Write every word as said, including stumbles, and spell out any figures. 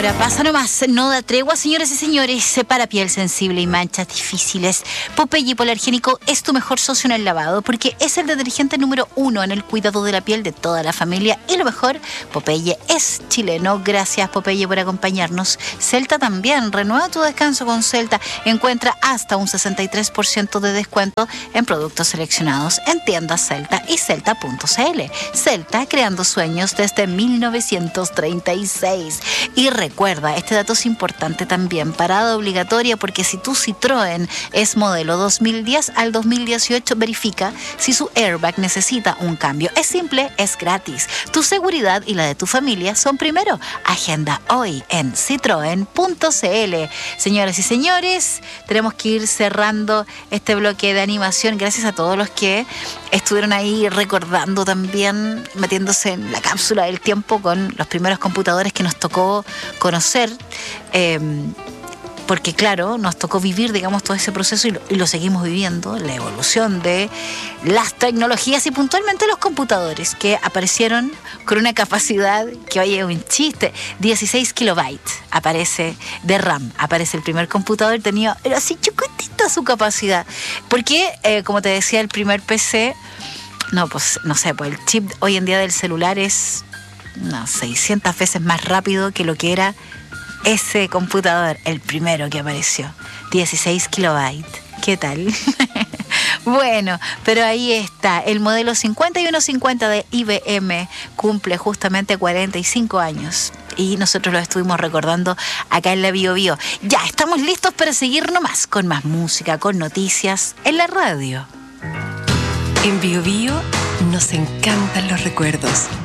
hora pasa nomás, no da tregua, señoras y señores. Para piel sensible y manchas difíciles, Popeye Hipoalergénico es tu mejor socio en el lavado, porque es el detergente número uno en el cuidado de la piel de toda la familia. Y lo mejor, Popeye es chileno. Gracias, Popeye, por acompañarnos. Celta también, renueva tu descanso con Celta. Encuentra hasta un sesenta y tres por ciento de descuento en productos seleccionados en tiendas Celta y celta punto c l. Celta, creando sueños desde mil novecientos treinta y seis. Y recuerda, este dato es importante también, parada obligatoria, porque si tu Citroën es modelo dos mil diez al dos mil dieciocho, verifica si su airbag necesita un cambio. Es simple, es gratis. Tu seguridad y la de tu familia son primero. Agenda hoy en citroen punto c l. Señoras y señores, tenemos que ir cerrando este bloque de animación. Gracias a todos los que estuvieron ahí recordando también, metiéndose en la cápsula del tiempo con los primeros computadores que nos tocó conocer, eh, porque claro, nos tocó vivir, digamos, todo ese proceso y lo, y lo seguimos viviendo, la evolución de las tecnologías y puntualmente los computadores que aparecieron con una capacidad que, oye, es un chiste, dieciséis kilobytes aparece de RAM, aparece el primer computador, tenía, era así chiquitita su capacidad, porque eh, como te decía, el primer P C, no, pues, no sé, pues el chip hoy en día del celular es no, seiscientas veces más rápido que lo que era ese computador, el primero que apareció. dieciséis kilobytes. ¿Qué tal? Bueno, pero ahí está. El modelo cincuenta y uno cincuenta de I B M cumple justamente cuarenta y cinco años. Y nosotros lo estuvimos recordando acá en la Bio Bio. Ya, estamos listos para seguir nomás con más música, con noticias en la radio. En Bio Bio nos encantan los recuerdos.